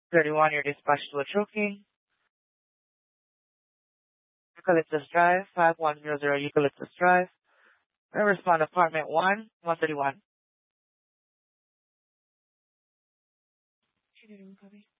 31, you're dispatched to a choking. Eucalyptus Drive, 5100 Eucalyptus Drive. Respond apartment 1, 131. She didn't copy.